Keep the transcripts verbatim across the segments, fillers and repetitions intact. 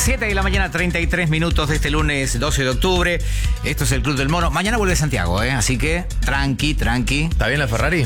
siete de la mañana, treinta y tres minutos de este lunes doce de octubre. Esto es el Club del Mono. Mañana vuelve Santiago, ¿eh? Así que tranqui, tranqui. ¿Está bien la Ferrari?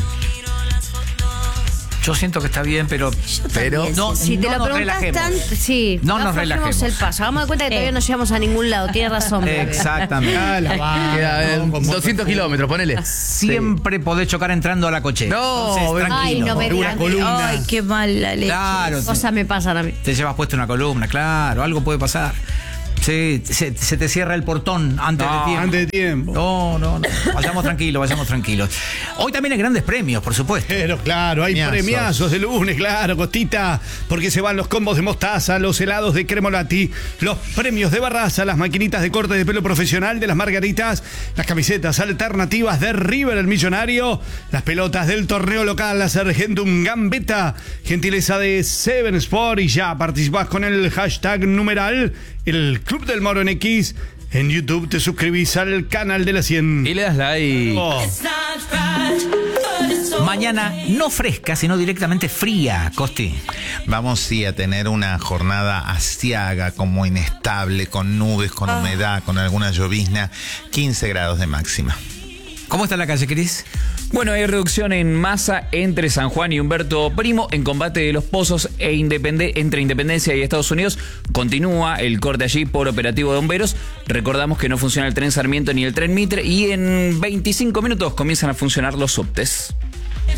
Yo siento que está bien, pero... pero no, si te no lo nos preguntas relajemos. tan, sí, No nos relajemos. el paso. Vamos a dar cuenta que todavía no llegamos a ningún lado. Tienes razón. Bebé. Exactamente. Ah, la va, Queda, eh, no, doscientos kilómetros, ponele. Siempre podés chocar entrando a la cochera. No, Entonces, ven- Ay, no me Una digas. columna. Ay, qué mal la leche. Claro. Cosas me pasan a mí. Te llevas puesto una columna, claro, algo puede pasar. Sí, se, se te cierra el portón antes No, de tiempo. antes de tiempo. No, no, no. Vayamos tranquilos, vayamos tranquilos. Hoy también hay grandes premios, por supuesto. Pero claro, hay Premiazos. premiazos de lunes, claro, Costita, porque se van los combos de mostaza, los helados de Cremolati, los premios de Barraza, las maquinitas de corte de pelo profesional de las Margaritas, las camisetas alternativas de River el Millonario, las pelotas del torneo local, la Sargentum Gambetta, gentileza de Seven Sport, y ya participás con el hashtag numeral, el Club del Moro en X. En YouTube te suscribís al canal de la cien. Y le das like. Oh. Mañana no fresca, sino directamente fría, Costi. Vamos sí a tener una jornada aciaga, como inestable, con nubes, con humedad, con alguna llovizna, quince grados de máxima. ¿Cómo está la calle, Cris? Bueno, hay reducción en masa entre San Juan y Humberto Primo en combate de los pozos e independe- entre Independencia y Estados Unidos. Continúa el corte allí por operativo de bomberos. Recordamos que no funciona el tren Sarmiento ni el tren Mitre y en veinticinco minutos comienzan a funcionar los subtes.